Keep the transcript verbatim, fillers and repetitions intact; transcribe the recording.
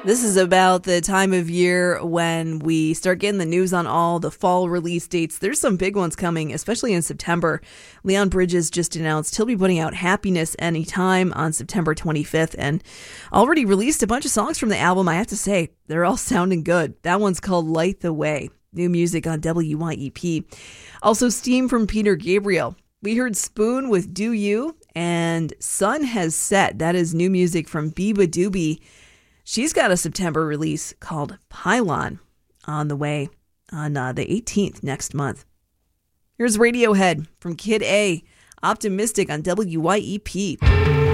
This is about the time of year when we start getting the news on all the fall release dates. There's some big ones coming, especially in September. Leon Bridges just announced he'll be putting out Happiness Anytime on September twenty-fifth and already released a bunch of songs from the album. I have to say, they're all sounding good. That one's called Light the Way. New music on W Y E P. Also, steam from Peter Gabriel. We heard Spoon with Do You, and Sun Has Set. That is new music from Biba Doobie. She's got a September release called Pylon on the way on uh, the eighteenth next month. Here's Radiohead from Kid A, Optimistic on W Y E P.